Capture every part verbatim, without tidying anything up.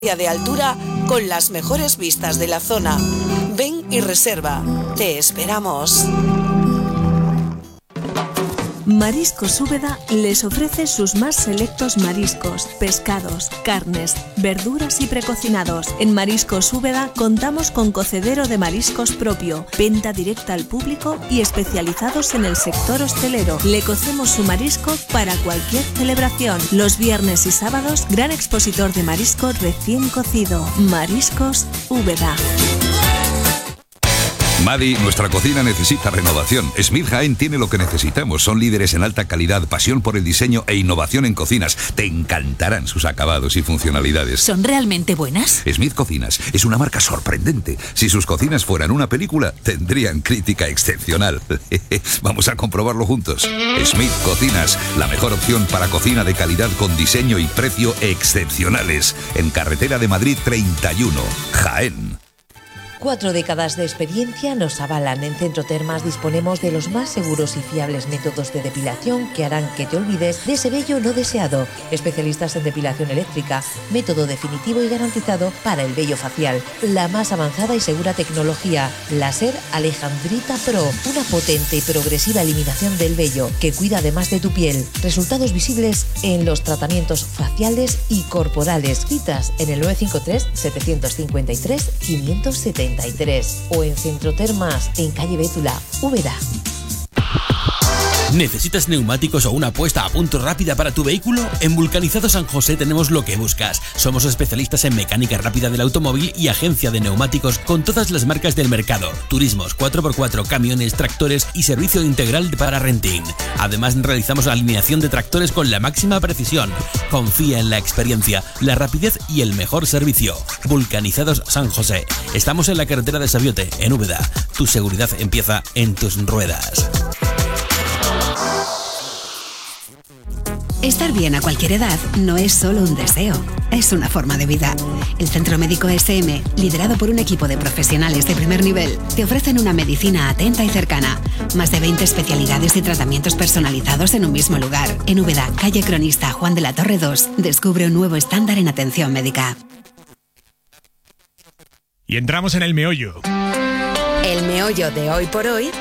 de altura con las mejores vistas de la zona. Ven y reserva. Te esperamos. Mariscos Úbeda les ofrece sus más selectos mariscos, pescados, carnes, verduras y precocinados. En Mariscos Úbeda contamos con cocedero de mariscos propio, venta directa al público y especializados en el sector hostelero. Le cocemos su marisco para cualquier celebración. Los viernes y sábados, gran expositor de marisco recién cocido. Mariscos Úbeda. Madi, nuestra cocina necesita renovación. Smith Jaén tiene lo que necesitamos. Son líderes en alta calidad, pasión por el diseño e innovación en cocinas. Te encantarán sus acabados y funcionalidades. ¿Son realmente buenas? Smith Cocinas es una marca sorprendente. Si sus cocinas fueran una película, tendrían crítica excepcional. Vamos a comprobarlo juntos. Smith Cocinas, la mejor opción para cocina de calidad con diseño y precio excepcionales. En Carretera de Madrid treinta y uno, Jaén. Cuatro décadas de experiencia nos avalan. En Centro Termas disponemos de los más seguros y fiables métodos de depilación que harán que te olvides de ese vello no deseado. Especialistas en depilación eléctrica, método definitivo y garantizado para el vello facial. La más avanzada y segura tecnología, Láser Alejandrita Pro, una potente y progresiva eliminación del vello que cuida además de tu piel. Resultados visibles en los tratamientos faciales y corporales. Citas en el nueve cinco tres, siete cinco tres, cinco siete tres o en Centro Termas, en calle Bétula, Úbeda. ¿Necesitas neumáticos o una puesta a punto rápida para tu vehículo? En Vulcanizado San José tenemos lo que buscas. Somos especialistas en mecánica rápida del automóvil y agencia de neumáticos con todas las marcas del mercado. Turismos, cuatro por cuatro, camiones, tractores y servicio integral para renting. Además, realizamos la alineación de tractores con la máxima precisión. Confía en la experiencia, la rapidez y el mejor servicio. Vulcanizados San José. Estamos en la carretera de Sabiote, en Úbeda. Tu seguridad empieza en tus ruedas. Estar bien a cualquier edad no es solo un deseo, es una forma de vida. El Centro Médico S M, liderado por un equipo de profesionales de primer nivel, te ofrecen una medicina atenta y cercana. Más de veinte especialidades y tratamientos personalizados en un mismo lugar. En Úbeda, calle Cronista Juan de la Torre dos, descubre un nuevo estándar en atención médica. Y entramos en el meollo. El meollo de hoy por hoy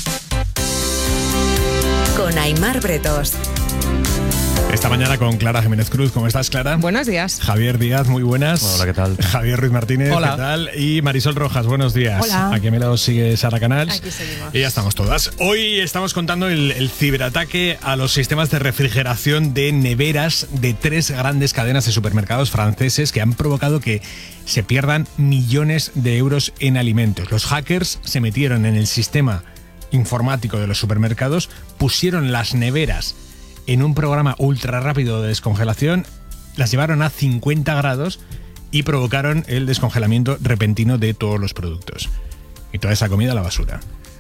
con Aimar Bretos. Esta mañana con Clara Jiménez Cruz. ¿Cómo estás, Clara? Buenos días. Javier Díaz, muy buenas. Hola, ¿qué tal? Javier Ruiz Martínez, Hola. ¿qué tal? Y Marisol Rojas, buenos días. Hola. Aquí a mi lado sigue Sara Canals. Aquí seguimos. Y ya estamos todas. Hoy estamos contando el, el ciberataque a los sistemas de refrigeración de neveras de tres grandes cadenas de supermercados franceses que han provocado que se pierdan millones de euros en alimentos. Los hackers se metieron en el sistema informático de los supermercados, pusieron las neveras en un programa ultra rápido de descongelación, las llevaron a cincuenta grados y provocaron el descongelamiento repentino de todos los productos. Y toda esa comida a la basura.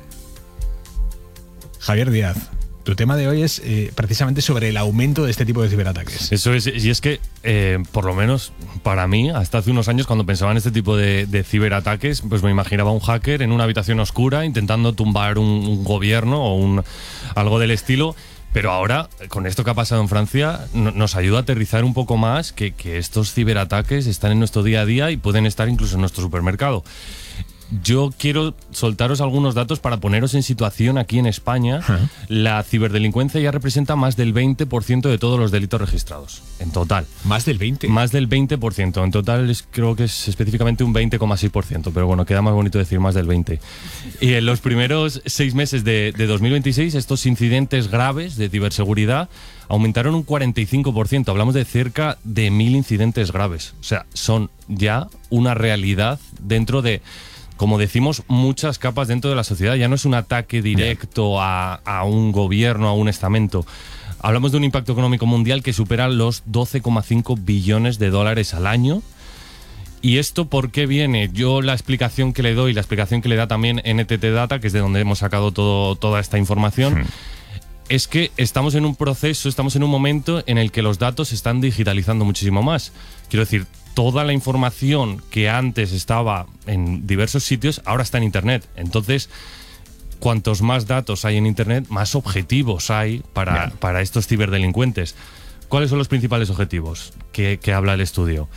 Javier Díaz, tu tema de hoy es eh, precisamente sobre el aumento de este tipo de ciberataques. Eso es, y es que, eh, por lo menos para mí, hasta hace unos años, cuando pensaba en este tipo de, de ciberataques, pues me imaginaba un hacker en una habitación oscura intentando tumbar un, un gobierno o un, algo del estilo. Pero ahora, con esto que ha pasado en Francia, no, nos ayuda a aterrizar un poco más que, que estos ciberataques están en nuestro día a día y pueden estar incluso en nuestro supermercado. Yo quiero soltaros algunos datos para poneros en situación aquí en España. Uh-huh. La ciberdelincuencia ya representa más del veinte por ciento de todos los delitos registrados, en total. ¿Más del veinte por ciento? Más del veinte por ciento. En total es, creo que es específicamente un veinte coma seis por ciento, pero bueno, queda más bonito decir más del veinte por ciento. Y en los primeros seis meses de, de dos mil veintiséis, estos incidentes graves de ciberseguridad aumentaron un cuarenta y cinco por ciento. Hablamos de cerca de mil incidentes graves. O sea, son ya una realidad dentro de, como decimos, muchas capas dentro de la sociedad. Ya no es un ataque directo a, a un gobierno, a un estamento. Hablamos de un impacto económico mundial que supera los doce coma cinco billones de dólares al año. ¿Y esto por qué viene? Yo la explicación que le doy, la explicación que le da también N T T Data, que es de donde hemos sacado todo, toda esta información, hmm. es que estamos en un proceso, estamos en un momento en el que los datos se están digitalizando muchísimo más. Quiero decir, toda la información que antes estaba en diversos sitios, ahora está en Internet. Entonces, cuantos más datos hay en Internet, más objetivos hay para, para estos ciberdelincuentes. ¿Cuáles son los principales objetivos que, que habla el estudio?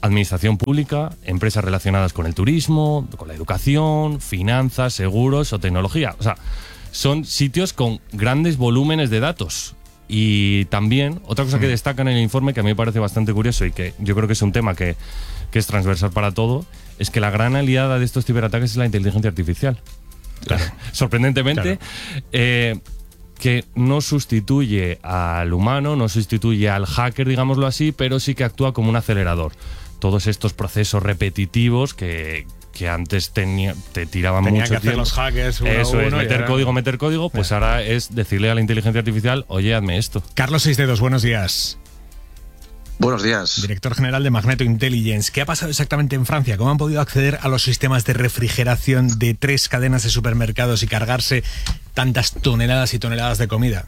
administración pública, empresas relacionadas con el turismo, con la educación, finanzas, seguros o tecnología. O sea, son sitios con grandes volúmenes de datos. Y también, otra cosa que destaca en el informe, que a mí me parece bastante curioso y que yo creo que es un tema que, que es transversal para todo, es que la gran aliada de estos ciberataques es la inteligencia artificial. Claro. Sorprendentemente, claro. eh, que no sustituye al humano, no sustituye al hacker, digámoslo así, pero sí que actúa como un acelerador. Todos estos procesos repetitivos que... que antes tenía, te tiraban Tenía mucho que hacer tiempo. Los hackers uno Eso a es, uno meter ahora... código, meter código, pues eh. ahora es decirle a la inteligencia artificial, oye, hazme esto. Carlos Seis Dedos, buenos días. Buenos días. Director general de Magneto Intelligence. ¿Qué ha pasado exactamente en Francia? ¿Cómo han podido acceder a los sistemas de refrigeración de tres cadenas de supermercados y cargarse tantas toneladas y toneladas de comida?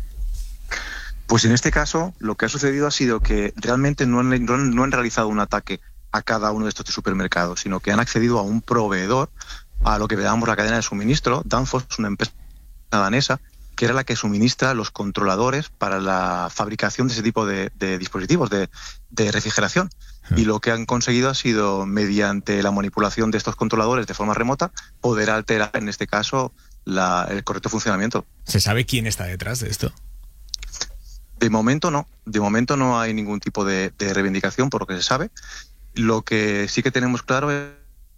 Pues en este caso, lo que ha sucedido ha sido que realmente no han, no han, no han realizado un ataque a cada uno de estos supermercados, sino que han accedido a un proveedor, a lo que llamamos la cadena de suministro. Danfoss es una empresa danesa que era la que suministra los controladores para la fabricación de ese tipo de, de dispositivos de, de refrigeración. Y lo que han conseguido ha sido, mediante la manipulación de estos controladores de forma remota, poder alterar, en este caso, la, el correcto funcionamiento. ¿Se sabe quién está detrás de esto? De momento no. De momento no hay ningún tipo de, de reivindicación, por lo que se sabe. Lo que sí que tenemos claro es,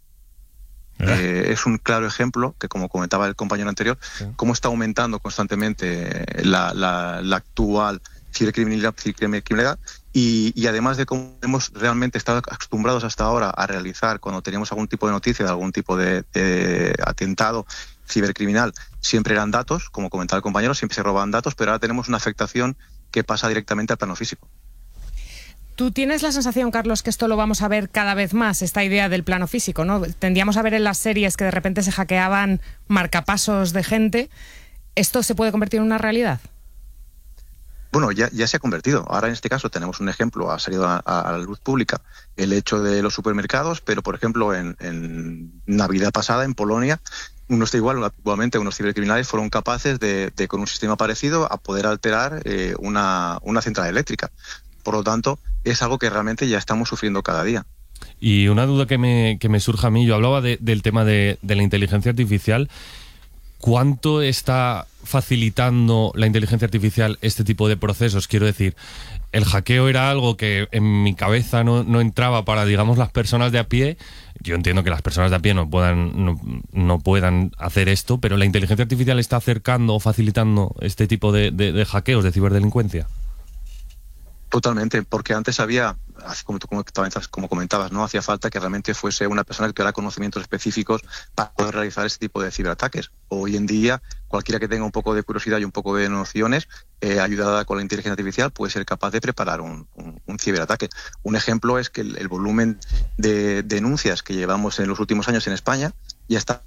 eh, es un claro ejemplo, que como comentaba el compañero anterior, sí. cómo está aumentando constantemente la, la, la actual cibercriminalidad, cibercriminalidad y, y además de cómo hemos realmente estado acostumbrados hasta ahora a realizar, cuando teníamos algún tipo de noticia de algún tipo de, de atentado cibercriminal, siempre eran datos, como comentaba el compañero, siempre se robaban datos, pero ahora tenemos una afectación que pasa directamente al plano físico. ¿Tú tienes la sensación, Carlos, que esto lo vamos a ver cada vez más, esta idea del plano físico, ¿no? Tendíamos a ver en las series que de repente se hackeaban marcapasos de gente. ¿Esto se puede convertir en una realidad? Bueno, ya, ya se ha convertido. Ahora en este caso tenemos un ejemplo, ha salido a, a la luz pública el hecho de los supermercados, pero por ejemplo en, en Navidad pasada en Polonia, unos igual, igualmente unos cibercriminales fueron capaces de, de con un sistema parecido a poder alterar eh, una, una central eléctrica. Por lo tanto, es algo que realmente ya estamos sufriendo cada día. Y una duda que me, que me surge a mí, yo hablaba de, del tema de, de la inteligencia artificial. ¿Cuánto está facilitando la inteligencia artificial este tipo de procesos? Quiero decir, el hackeo era algo que en mi cabeza no, no entraba para, digamos, las personas de a pie. Yo entiendo que las personas de a pie no puedan, no, no puedan hacer esto, pero ¿la inteligencia artificial está acercando o facilitando este tipo de, de, de hackeos, de ciberdelincuencia? Totalmente, porque antes había, como, como, como comentabas, no hacía falta que realmente fuese una persona que tuviera conocimientos específicos para poder realizar este tipo de ciberataques. Hoy en día, cualquiera que tenga un poco de curiosidad y un poco de nociones, eh, ayudada con la inteligencia artificial, puede ser capaz de preparar un, un, un ciberataque. Un ejemplo es que el, el volumen de denuncias que llevamos en los últimos años en España ya está.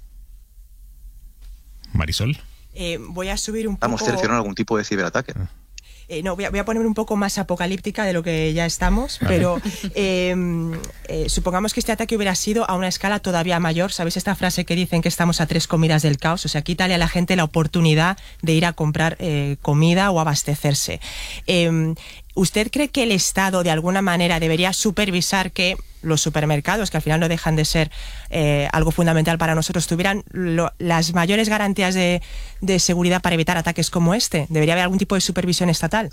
Marisol. Eh, voy a subir un poco. Estamos cerciorando algún tipo de ciberataque. Ah. Eh, no, voy a, voy a poner un poco más apocalíptica de lo que ya estamos, pero eh, eh, supongamos que este ataque hubiera sido a una escala todavía mayor. ¿Sabéis esta frase que dicen que estamos a tres comidas del caos? O sea, quítale a la gente la oportunidad de ir a comprar eh, comida o abastecerse. Eh, ¿Usted cree que el Estado de alguna manera debería supervisar que los supermercados, que al final no dejan de ser eh, algo fundamental para nosotros, tuvieran lo, las mayores garantías de, de seguridad para evitar ataques como este? ¿Debería haber algún tipo de supervisión estatal?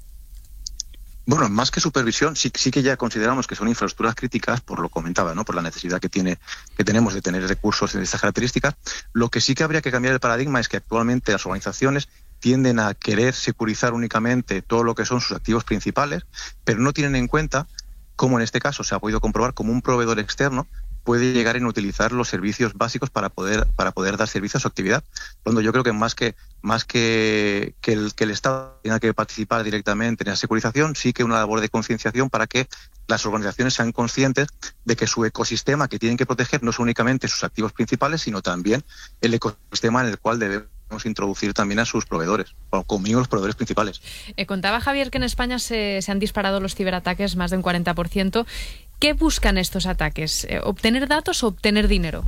Bueno, más que supervisión, sí, sí que ya consideramos que son infraestructuras críticas, por lo que comentaba, ¿no? Por la necesidad que tiene, que tenemos de tener recursos de estas características. Lo que sí que habría que cambiar el paradigma es que actualmente las organizaciones tienden a querer securizar únicamente todo lo que son sus activos principales, pero no tienen en cuenta cómo en este caso se ha podido comprobar cómo un proveedor externo puede llegar a inutilizar los servicios básicos para poder para poder dar servicio a su actividad. Cuando yo creo que más que más que, que, el, que el Estado tenga que participar directamente en la securización, sí que una labor de concienciación para que las organizaciones sean conscientes de que su ecosistema que tienen que proteger no son únicamente sus activos principales, sino también el ecosistema en el cual debemos introducir también a sus proveedores, o conmigo los proveedores principales. Eh, contaba Javier que en España se, se han disparado los ciberataques más de un cuarenta por ciento. ¿Qué buscan estos ataques? Eh, ¿Obtener datos o obtener dinero?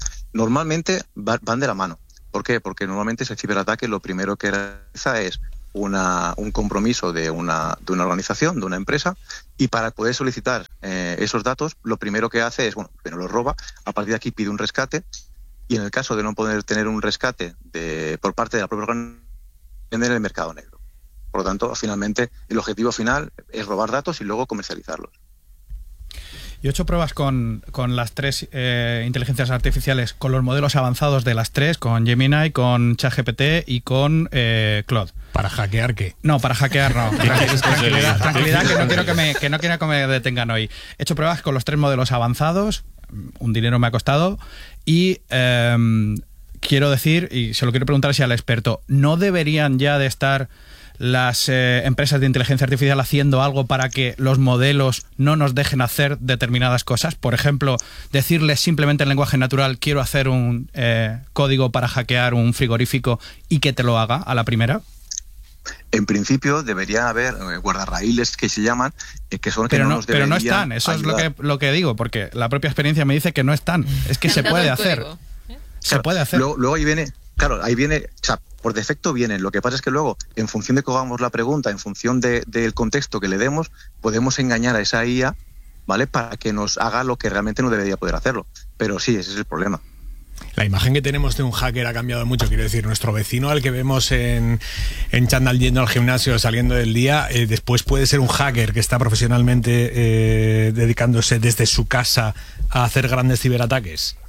Normalmente van de la mano. ¿Por qué? Porque normalmente ese ciberataque lo primero que realiza es una, un compromiso de una, de una organización, de una empresa, y para poder solicitar eh, esos datos, lo primero que hace es, bueno, primero los roba, a partir de aquí pide un rescate, y en el caso de no poder tener un rescate de, por parte de la propia organización, vender en el mercado negro. Por lo tanto, finalmente, el objetivo final es robar datos y luego comercializarlos. Yo he hecho pruebas con, con las tres eh, inteligencias artificiales, con los modelos avanzados de las tres, con Gemini, con ChatGPT y con eh, Claude. ¿Para hackear qué? No, para hackear no. Tranquilidad, tranquilidad, tranquilidad que no quiero que me, que no quiero que me detengan hoy. He hecho pruebas con los tres modelos avanzados, un dinero me ha costado, y eh, quiero decir, y se lo quiero preguntar así al experto, ¿no deberían ya de estar las eh, empresas de inteligencia artificial haciendo algo para que los modelos no nos dejen hacer determinadas cosas? Por ejemplo, decirles simplemente en lenguaje natural, quiero hacer un eh, código para hackear un frigorífico y que te lo haga a la primera. En principio debería haber eh, guardarraíles que se llaman, eh, que son que pero no, no nos pero deberían no están, eso ayudar. es lo que, lo que digo, porque la propia experiencia me dice que no están. Es que se puede hacer. ¿Eh? Se claro, puede hacer. Luego, luego ahí viene, claro, ahí viene, o sea, por defecto vienen. Lo que pasa es que luego, en función de cómo hagamos la pregunta, en función de, del contexto que le demos, podemos engañar a esa I A, ¿vale? Para que nos haga lo que realmente no debería poder hacerlo. Pero sí, ese es el problema. La imagen que tenemos de un hacker ha cambiado mucho. Quiero decir, nuestro vecino al que vemos en, en chándal yendo al gimnasio saliendo del día, eh, después puede ser un hacker que está profesionalmente eh, dedicándose desde su casa a hacer grandes ciberataques.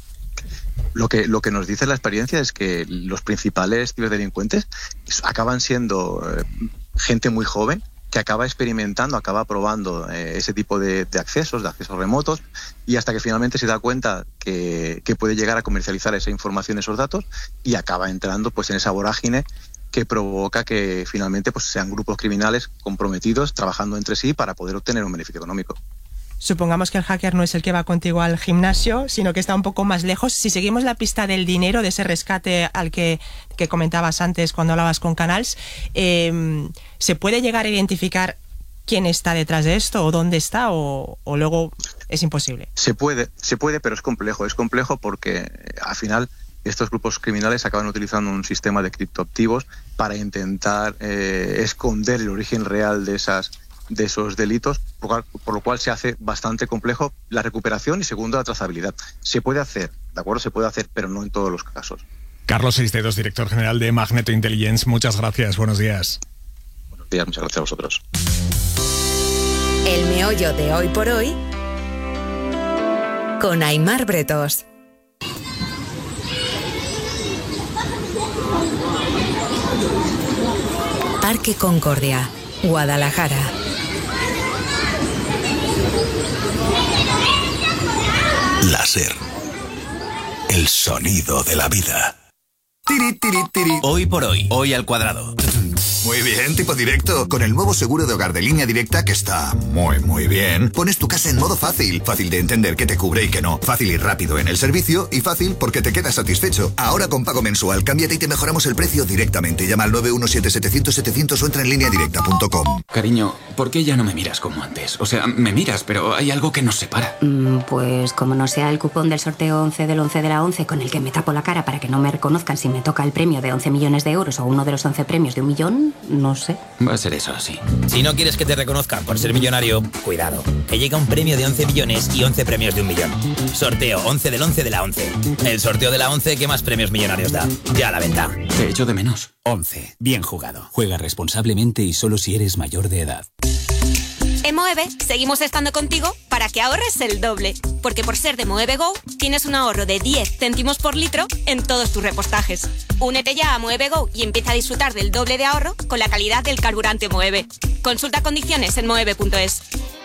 Lo que, lo que nos dice la experiencia es que los principales ciberdelincuentes acaban siendo eh, gente muy joven que acaba experimentando, acaba probando eh, ese tipo de, de accesos, de accesos remotos, y hasta que finalmente se da cuenta que, que puede llegar a comercializar esa información, esos datos, y acaba entrando pues en esa vorágine que provoca que finalmente pues sean grupos criminales comprometidos trabajando entre sí para poder obtener un beneficio económico. Supongamos que el hacker no es el que va contigo al gimnasio, sino que está un poco más lejos. Si seguimos la pista del dinero, de ese rescate al que, que comentabas antes cuando hablabas con Canals, eh, ¿se puede llegar a identificar quién está detrás de esto o dónde está, o, o luego es imposible? Se puede, se puede, pero es complejo. Es complejo porque al final estos grupos criminales acaban utilizando un sistema de criptoactivos para intentar eh, esconder el origen real de esas de esos delitos, por, por lo cual se hace bastante complejo la recuperación y segundo la trazabilidad. Se puede hacer, ¿de acuerdo? Se puede hacer, pero no en todos los casos. Carlos Seistedos, director general de Magneto Intelligence, muchas gracias, buenos días. Buenos días, muchas gracias a vosotros. El meollo de hoy por hoy con Aimar Bretos. Parque Concordia, Guadalajara. Láser. El sonido de la vida. Tiri, tiri, tiri. Hoy por hoy, hoy al cuadrado. Muy bien, tipo directo. Con el nuevo seguro de hogar de Línea Directa, que está muy, muy bien, pones tu casa en modo fácil. Fácil de entender qué te cubre y qué no. Fácil y rápido en el servicio y fácil porque te quedas satisfecho. Ahora con pago mensual, cámbiate y te mejoramos el precio directamente. Llama al nueve uno siete setecientos setecientos o entra en línea directa punto com. Cariño, ¿por qué ya no me miras como antes? O sea, me miras, pero hay algo que nos separa. Mm, pues como no sea el cupón del sorteo once del once de la once con el que me tapo la cara para que no me reconozcan si me toca el premio de once millones de euros o uno de los once premios de un millón, no sé. Va a ser eso así. Si no quieres que te reconozcan por ser millonario, cuidado, que llega un premio de once millones y once premios de un millón. Sorteo once del once de la once. El sorteo de la once que más premios millonarios da. Ya a la venta. Te echo de menos. once. Bien jugado. Juega responsablemente y solo si eres mayor de edad. En Moeve seguimos estando contigo para que ahorres el doble, porque por ser de Moeve Go tienes un ahorro de diez céntimos por litro en todos tus repostajes. Únete ya a Moeve Go y empieza a disfrutar del doble de ahorro con la calidad del carburante Moeve. Consulta condiciones en moeve punto es.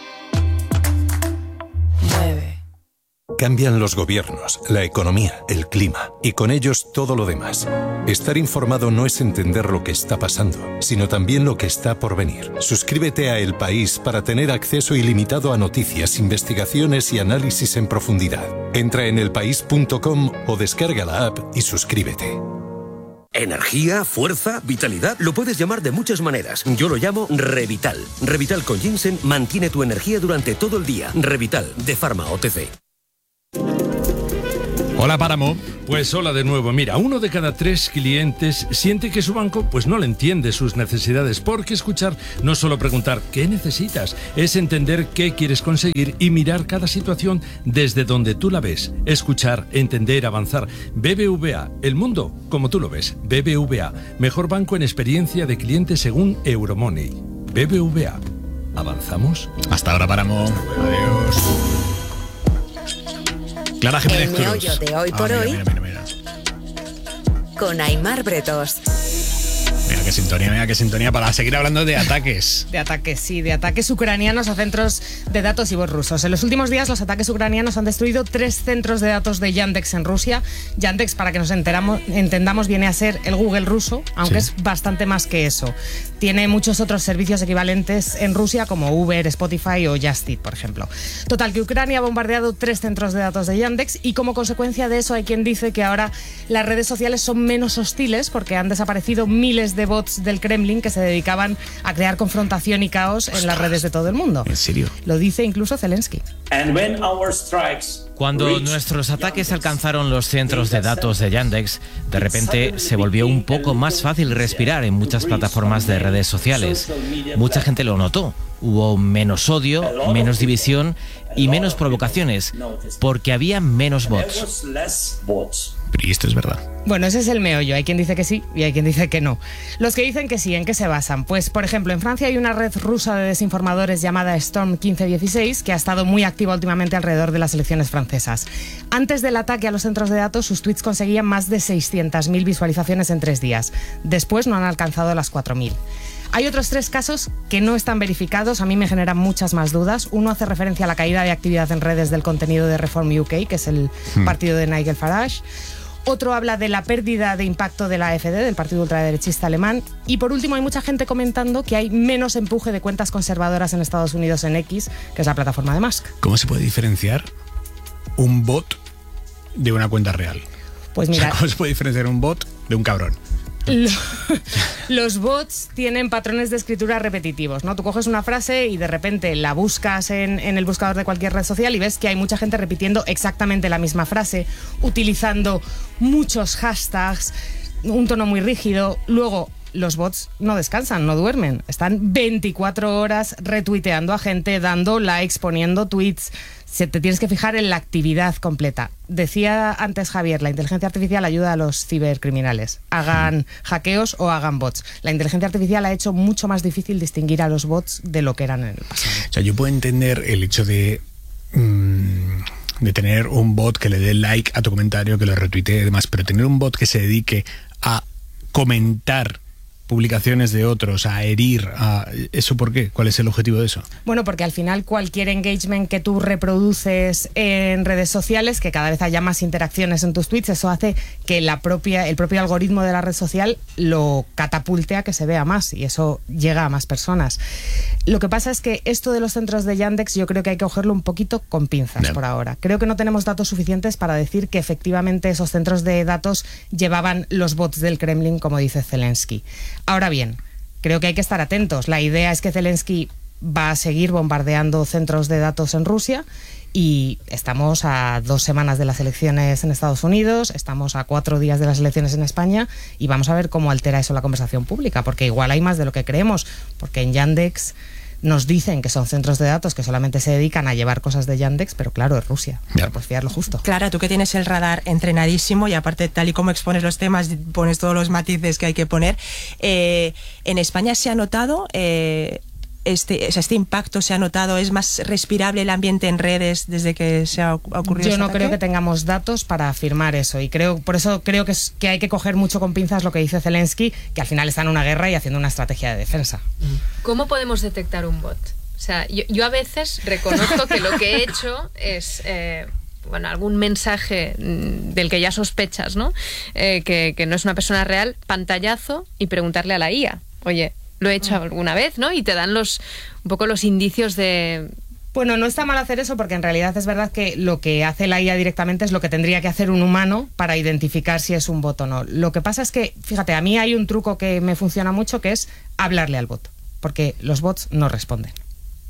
Cambian los gobiernos, la economía, el clima y con ellos todo lo demás. Estar informado no es entender lo que está pasando, sino también lo que está por venir. Suscríbete a El País para tener acceso ilimitado a noticias, investigaciones y análisis en profundidad. Entra en el país punto com o descarga la app y suscríbete. Energía, fuerza, vitalidad, lo puedes llamar de muchas maneras. Yo lo llamo Revital. Revital con ginseng mantiene tu energía durante todo el día. Revital, de Pharma O T C. Hola, Páramo. Pues hola de nuevo. Mira, uno de cada tres clientes siente que su banco pues no le entiende sus necesidades, porque escuchar no es solo preguntar ¿qué necesitas? Es entender qué quieres conseguir y mirar cada situación desde donde tú la ves. Escuchar, entender, avanzar. B B V A, el mundo como tú lo ves. B B V A, mejor banco en experiencia de cliente según Euromoney. B B V A. ¿Avanzamos? Hasta ahora, Páramo. Adiós. Clara Jiménez El Cruz. meollo de hoy por Ah, hoy mira, mira, mira, con Aimar Bretos. mira qué sintonía, mira qué sintonía para seguir hablando de ataques. De ataques, sí, de ataques ucranianos a centros de datos y bots rusos. En los últimos días, los ataques ucranianos han destruido tres centros de datos de Yandex en Rusia. Yandex, para que nos enteramos, entendamos, viene a ser el Google ruso, aunque Sí. es bastante más que eso. Tiene muchos otros servicios equivalentes en Rusia, como Uber, Spotify o Just Eat, por ejemplo. Total, que Ucrania ha bombardeado tres centros de datos de Yandex y como consecuencia de eso hay quien dice que ahora las redes sociales son menos hostiles porque han desaparecido miles de bots del Kremlin que se dedicaban a crear confrontación y caos en las redes de todo el mundo. ¿En serio? Lo dice incluso Zelensky. Cuando nuestros ataques alcanzaron los centros de datos de Yandex, de repente se volvió un poco más fácil respirar en muchas plataformas de redes sociales. Mucha gente lo notó. Hubo menos odio, menos división y menos provocaciones, porque había menos bots. Y esto es verdad. Bueno, ese es el meollo. Hay quien dice que sí y hay quien dice que no. Los que dicen que sí, ¿en qué se basan? Pues, por ejemplo, en Francia hay una red rusa de desinformadores llamada Storm quince dieciséis que ha estado muy activa últimamente alrededor de las elecciones francesas. Antes del ataque a los centros de datos, sus tweets conseguían más de seiscientas mil visualizaciones en tres días. Después no han alcanzado las cuatro mil. Hay otros tres casos que no están verificados, a mí me generan muchas más dudas. Uno hace referencia a la caída de actividad en redes del contenido de Reform U K, que es el hmm. partido de Nigel Farage. Otro habla de la pérdida de impacto de la A F D, del partido ultraderechista alemán. Y por último, hay mucha gente comentando que hay menos empuje de cuentas conservadoras en Estados Unidos en X, que es la plataforma de Musk. ¿Cómo se puede diferenciar un bot de una cuenta real? Pues mira, o sea, ¿cómo se puede diferenciar un bot de un cabrón? Los bots tienen patrones de escritura repetitivos, ¿no? Tú coges una frase y de repente la buscas en, en el buscador de cualquier red social y ves que hay mucha gente repitiendo exactamente la misma frase, utilizando muchos hashtags, un tono muy rígido. Luego, los bots no descansan, no duermen. Están veinticuatro horas retuiteando a gente, dando likes, poniendo tweets. Se te tienes que fijar en la actividad completa. Decía antes Javier, la inteligencia artificial ayuda a los cibercriminales. Hagan hackeos o hagan bots. La inteligencia artificial ha hecho mucho más difícil distinguir a los bots de lo que eran en el pasado. O sea, yo puedo entender el hecho de, mmm, de tener un bot que le dé like a tu comentario, que lo retuitee y demás, pero tener un bot que se dedique a comentar publicaciones de otros, a herir, a... ¿eso por qué? ¿Cuál es el objetivo de eso? Bueno, porque al final cualquier engagement que tú reproduces en redes sociales, que cada vez haya más interacciones en tus tweets, eso hace que la propia, el propio algoritmo de la red social lo catapulte a que se vea más y eso llega a más personas. Lo que pasa es que esto de los centros de Yandex yo creo que hay que cogerlo un poquito con pinzas no. por ahora. Creo que no tenemos datos suficientes para decir que efectivamente esos centros de datos llevaban los bots del Kremlin, como dice Zelensky. Ahora bien, creo que hay que estar atentos. La idea es que Zelensky va a seguir bombardeando centros de datos en Rusia y estamos a dos semanas de las elecciones en Estados Unidos, estamos a cuatro días de las elecciones en España y vamos a ver cómo altera eso la conversación pública, porque igual hay más de lo que creemos, porque en Yandex nos dicen que son centros de datos que solamente se dedican a llevar cosas de Yandex, pero claro, es Rusia. Pero pues fiar lo justo. Clara, tú que tienes el radar entrenadísimo y aparte tal y como expones los temas, pones todos los matices que hay que poner. Eh, en España se ha notado... Eh, Este, este impacto se ha notado, ¿es más respirable el ambiente en redes desde que se ha ocurrido? Yo este no ataque? creo que tengamos datos para afirmar eso y creo, por eso creo que, es, que hay que coger mucho con pinzas lo que dice Zelensky, que al final está en una guerra y haciendo una estrategia de defensa. ¿Cómo podemos detectar un bot? O sea, yo, yo a veces reconozco que lo que he hecho es... Eh, bueno, algún mensaje del que ya sospechas, ¿no? Eh, que, que no es una persona real, pantallazo y preguntarle a la I A, oye, lo he hecho alguna vez, ¿no? Y te dan los un poco los indicios de... Bueno, no está mal hacer eso porque en realidad es verdad que lo que hace la I A directamente es lo que tendría que hacer un humano para identificar si es un bot o no. Lo que pasa es que, fíjate, a mí hay un truco que me funciona mucho que es hablarle al bot, porque los bots no responden.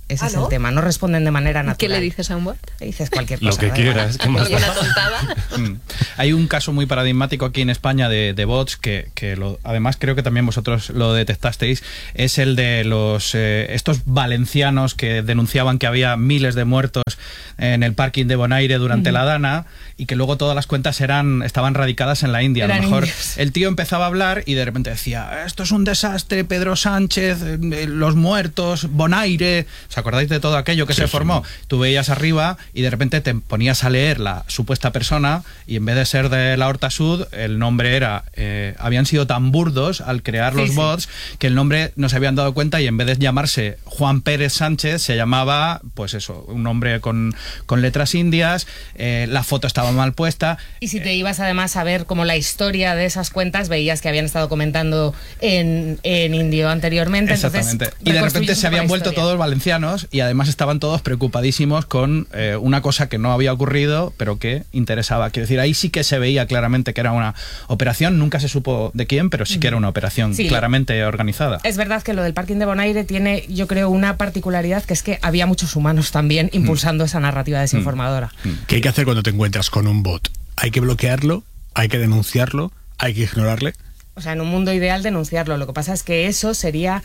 Ese ¿Ah, es no? el tema, no responden de manera natural. ¿Qué le dices a un bot? Le dices cualquier Lo cosa. que da quieras. igual. ¿Qué más da? Mm. Hay un caso muy paradigmático aquí en España de, de bots que, que lo, además creo que también vosotros lo detectasteis. Es el de los eh, estos valencianos que denunciaban que había miles de muertos en el parking de Bonaire durante Ujú. la Dana y que luego todas las cuentas eran estaban radicadas en la India. Eran a lo mejor indios. el tío empezaba a hablar y de repente decía, esto es un desastre, Pedro Sánchez, eh, los muertos, Bonaire. ¿Os acordáis de todo aquello que Sí, se sí. formó? Tú veías arriba y de repente te ponías a leer la supuesta persona y en vez de ser de la Horta Sud, el nombre era... Eh, habían sido tan burdos al crear Sí, los sí. bots que el nombre no se habían dado cuenta y en vez de llamarse Juan Pérez Sánchez se llamaba, pues eso, un nombre con, con letras indias, eh, la foto estaba mal puesta. Y si te ibas además a ver como la historia de esas cuentas, veías que habían estado comentando en, en indio anteriormente. Exactamente. Entonces, Y de reconstruyes repente un se poco habían la vuelto historia. todos valencianos y además estaban todos preocupadísimos con eh, una cosa que no había ocurrido, pero que interesaba. Quiero decir, ahí sí que se veía claramente que era una operación, nunca se supo de quién, pero sí que era una operación Sí. claramente organizada. Es verdad que lo del parking de Bonaire tiene, yo creo, una particularidad, que es que había muchos humanos también impulsando esa narrativa desinformadora. ¿Qué hay que hacer cuando te encuentras con un bot? ¿Hay que bloquearlo? ¿Hay que denunciarlo? ¿Hay que ignorarle? O sea, en un mundo ideal denunciarlo. Lo que pasa es que eso sería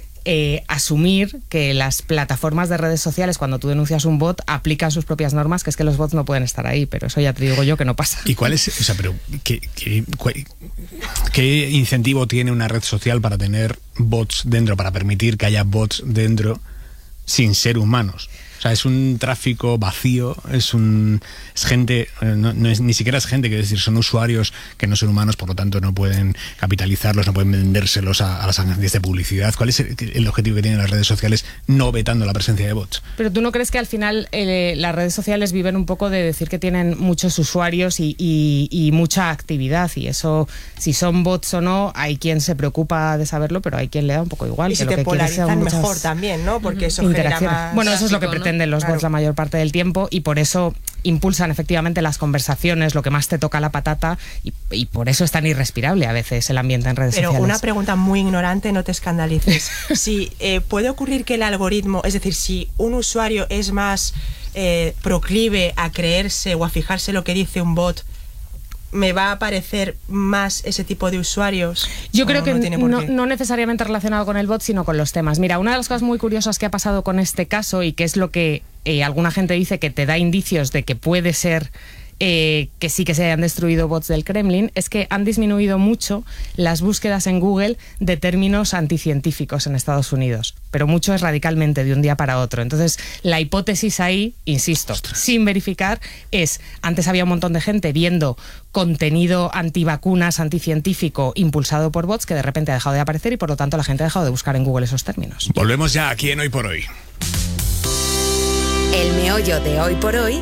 eh, asumir que las plataformas de redes sociales, cuando tú denuncias un bot, aplican sus propias normas, que es que los bots no pueden estar ahí, pero eso ya te digo yo que no pasa. ¿Y cuál es, o sea, pero qué, qué, cuál- qué incentivo tiene una red social para tener bots dentro, para permitir que haya bots dentro sin ser humanos? O sea, es un tráfico vacío, es un es gente, eh, no, no es, ni siquiera es gente, quiero decir, son usuarios que no son humanos, por lo tanto no pueden capitalizarlos, no pueden vendérselos a, a las agencias de publicidad. ¿Cuál es el, el objetivo que tienen las redes sociales no vetando la presencia de bots? Pero tú no crees que al final eh, las redes sociales viven un poco de decir que tienen muchos usuarios y, y, y mucha actividad, y eso, si son bots o no, hay quien se preocupa de saberlo, pero hay quien le da un poco igual. Y que si lo te que quiere sea polarizan muchas mejor también, ¿no? Porque eso genera interacciones. más Bueno, eso es lo que tráfico, ¿no? pretenden los Claro. bots la mayor parte del tiempo, y por eso impulsan efectivamente las conversaciones, lo que más te toca la patata, y, y por eso es tan irrespirable a veces el ambiente en redes Pero sociales. una pregunta muy ignorante, no te escandalices. Si eh, puede ocurrir que el algoritmo, es decir, si un usuario es más eh, proclive a creerse o a fijarse lo que dice un bot, ¿me va a aparecer más ese tipo de usuarios? Yo ¿O creo que no tiene por no, qué? no necesariamente relacionado con el bot, sino con los temas. Mira, una de las cosas muy curiosas que ha pasado con este caso, y que es lo que eh, alguna gente dice que te da indicios de que puede ser eh, que sí que se hayan destruido bots del Kremlin, es que han disminuido mucho las búsquedas en Google de términos anticientíficos en Estados Unidos, pero mucho es radicalmente de un día para otro. Entonces, la hipótesis ahí, insisto, sin verificar, es, antes había un montón de gente viendo contenido antivacunas, anticientífico, impulsado por bots, que de repente ha dejado de aparecer y por lo tanto la gente ha dejado de buscar en Google esos términos. Volvemos ya aquí en Hoy por Hoy. El meollo de hoy por hoy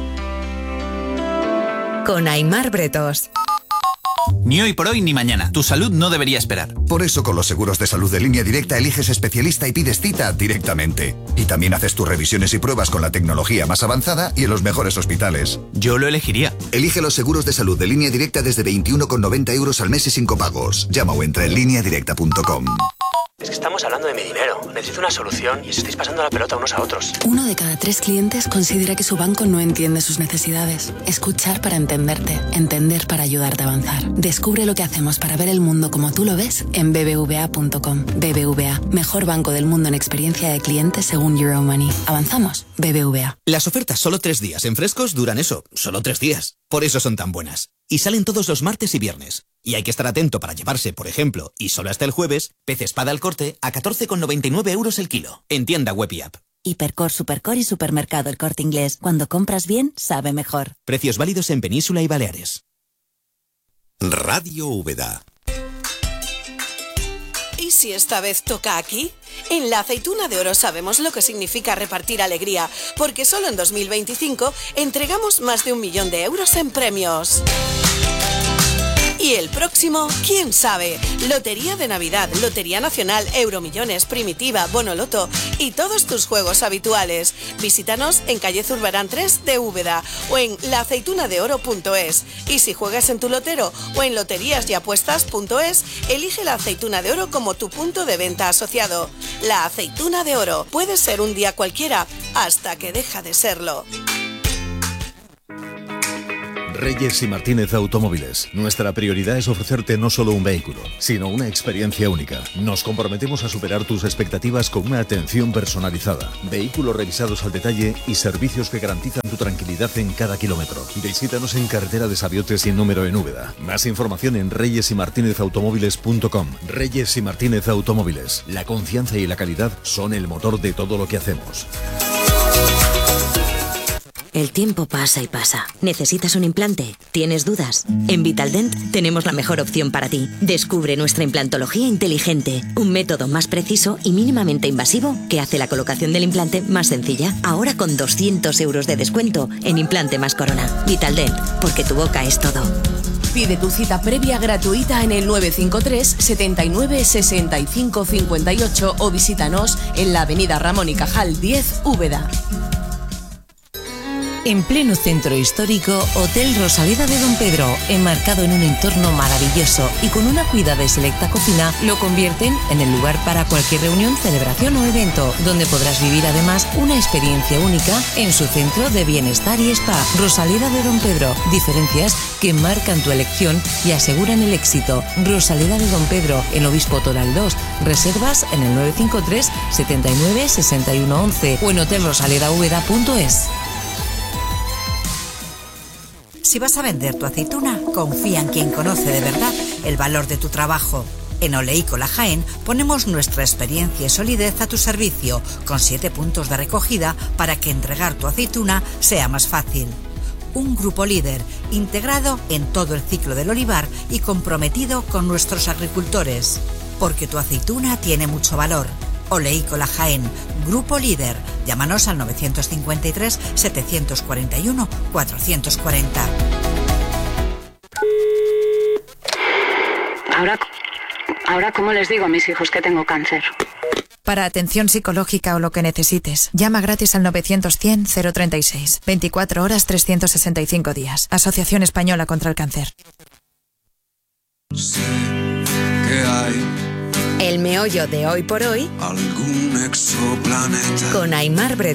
con Aimar Bretos. Ni hoy por hoy ni mañana. Tu salud no debería esperar. Por eso con los seguros de salud de Línea Directa eliges especialista y pides cita directamente. Y también haces tus revisiones y pruebas con la tecnología más avanzada y en los mejores hospitales. Yo lo elegiría. Elige los seguros de salud de Línea Directa desde veintiuno con noventa euros al mes y sin copagos. Llama o entra en línea directa punto com. Es que estamos hablando de mi dinero. Necesito una solución y os estáis pasando la pelota unos a otros. Uno de cada tres clientes considera que su banco no entiende sus necesidades. Escuchar para entenderte. Entender para ayudarte a avanzar. Descubre lo que hacemos para ver el mundo como tú lo ves en b b v a punto com. B B V A, mejor banco del mundo en experiencia de clientes según Euromoney. ¿Avanzamos? B B V A. Las ofertas solo tres días en Frescos duran eso, solo tres días. Por eso son tan buenas. Y salen todos los martes y viernes. Y hay que estar atento para llevarse, por ejemplo, y solo hasta el jueves, pez espada al corte a catorce con noventa y nueve euros el kilo. En tienda web y app. Hipercor, Supercor y Supermercado El Corte Inglés. Cuando compras bien, sabe mejor. Precios válidos en Península y Baleares. Radio Úbeda. ¿Y si esta vez toca aquí? En la Aceituna de Oro sabemos lo que significa repartir alegría, porque solo en dos mil veinticinco entregamos más de un millón de euros en premios. Y el próximo, quién sabe. Lotería de Navidad, Lotería Nacional, Euromillones, Primitiva, Bonoloto y todos tus juegos habituales. Visítanos en calle Zurbarán tres de Úbeda o en la aceituna de oro punto es. Y si juegas en tu lotero o en loterías y apuestas punto es, elige la aceituna de oro como tu punto de venta asociado. La aceituna de oro puede ser un día cualquiera hasta que deja de serlo. Reyes y Martínez Automóviles. Nuestra prioridad es ofrecerte no solo un vehículo, sino una experiencia única. Nos comprometemos a superar tus expectativas con una atención personalizada, vehículos revisados al detalle y servicios que garantizan tu tranquilidad en cada kilómetro. Visítanos en carretera de Sabiotes sin número en Úbeda. Más información en reyes y martínez automóviles punto com. Reyes y Martínez Automóviles. La confianza y la calidad son el motor de todo lo que hacemos. El tiempo pasa y pasa. ¿Necesitas un implante? ¿Tienes dudas? En Vitaldent tenemos la mejor opción para ti. Descubre nuestra implantología inteligente, un método más preciso y mínimamente invasivo que hace la colocación del implante más sencilla. Ahora con doscientos euros de descuento en implante más corona. Vitaldent, porque tu boca es todo. Pide tu cita previa gratuita en el nueve cinco tres, setenta y nueve, sesenta y cinco, cincuenta y ocho o visítanos en la avenida Ramón y Cajal diez, Úbeda. En pleno centro histórico, Hotel Rosaleda de Don Pedro, enmarcado en un entorno maravilloso y con una cuidada y selecta cocina, lo convierten en el lugar para cualquier reunión, celebración o evento, donde podrás vivir además una experiencia única en su centro de bienestar y spa. Rosaleda de Don Pedro, diferencias que marcan tu elección y aseguran el éxito. Rosaleda de Don Pedro, en Obispo Toral dos, reservas en el nueve cinco tres, setenta y nueve, sesenta y uno once o en hotel rosaleda úbeda punto es. Si vas a vender tu aceituna, confía en quien conoce de verdad el valor de tu trabajo. En Oleícola Jaén ponemos nuestra experiencia y solidez a tu servicio, con siete puntos de recogida para que entregar tu aceituna sea más fácil. Un grupo líder, integrado en todo el ciclo del olivar y comprometido con nuestros agricultores. Porque tu aceituna tiene mucho valor. Oleícola Jaén, grupo líder. Llámanos al nueve cinco tres, siete cuatro uno, cuatro cuatro cero. Ahora, ahora, ¿cómo les digo a mis hijos que tengo cáncer? Para atención psicológica o lo que necesites, llama gratis al novecientos cien cero treinta y seis. veinticuatro horas, trescientos sesenta y cinco días. Asociación Española contra el Cáncer. Sí, que hay El meollo de hoy por hoy algún exoplaneta con Aimar Bre